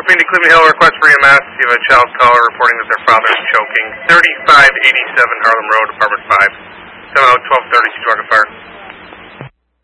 Community Cleveland Hill, request for EMS. You have a child caller reporting that their father is choking. 3587 Harlem Road, Apartment 5. Send out 1232